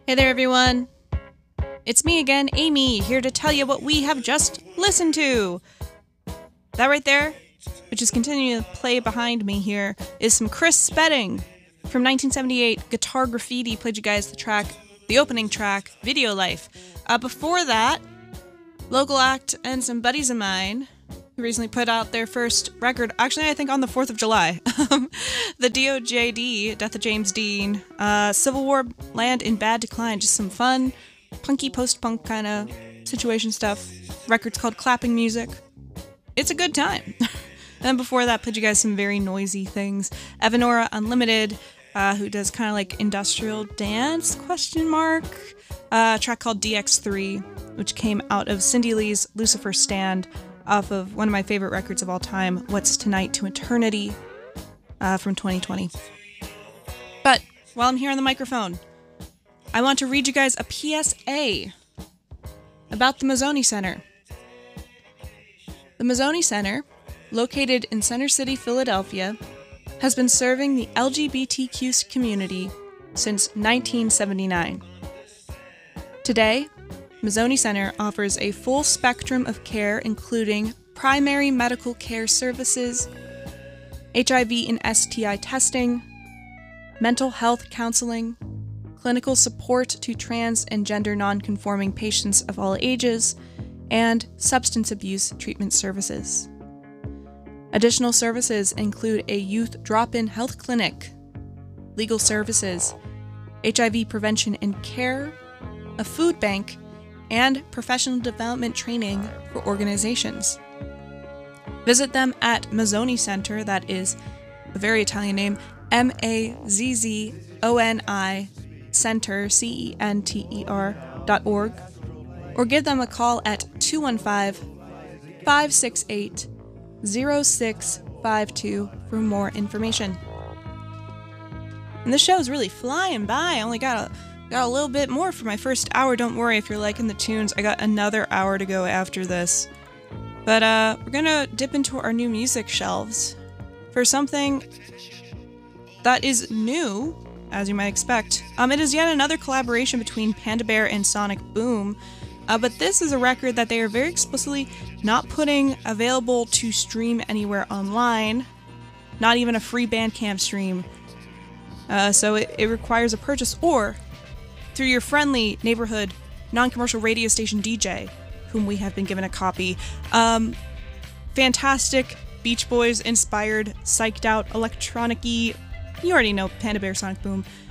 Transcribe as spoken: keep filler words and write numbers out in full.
Hey there, everyone. It's me again, Amy, here to tell you what we have just listened to. That right there, which is continuing to play behind me here, is some Chris Spedding from nineteen seventy-eight. Guitar Graffiti played you guys the track, the opening track, Video Life. Uh, before that, local act and some buddies of mine who recently put out their first record, actually I think on the fourth of July, the D O J D, Death of James Dean, uh, Civil War Land in Bad Decline, just some fun, punky post-punk kind of situation stuff. Record's called Clapping Music. It's a good time. Then before that, played you guys some very noisy things. Evanora Unlimited, uh, who does kind of like industrial dance, question mark, uh, a track called D X three, which came out of Cindy Lee's Lucifer Stand, off of one of my favorite records of all time, What's Tonight to Eternity, uh, from twenty twenty. But while I'm here on the microphone, I want to read you guys a P S A about the Mazzoni Center. The Mazzoni Center, located in Center City, Philadelphia, has been serving the L G B T Q community since nineteen seventy-nine. Today, Mazzoni Center offers a full spectrum of care including primary medical care services, H I V and S T I testing, mental health counseling, clinical support to trans and gender non-conforming patients of all ages, and substance abuse treatment services. Additional services include a youth drop-in health clinic, legal services, H I V prevention and care, a food bank, and professional development training for organizations. Visit them at Mazzoni Center, that is a very Italian name, M A Z Z O N I Center, C E N T E R dot org, or give them a call at two one five, five six eight, zero six five two for more information. And this show is really flying by. I only got a Got a little bit more for my first hour. Don't worry if you're liking the tunes. I got another hour to go after this. But uh, we're gonna dip into our new music shelves for something that is new, as you might expect. Um, it is yet another collaboration between Panda Bear and Sonic Boom. Uh, but this is a record that they are very explicitly not putting available to stream anywhere online. Not even a free Bandcamp stream. Uh, so it, it requires a purchase or through your friendly neighborhood non-commercial radio station D J, whom we have been given a copy. Um, fantastic Beach Boys inspired, psyched out, electronic-y, you already know Panda Bear, Sonic Boom,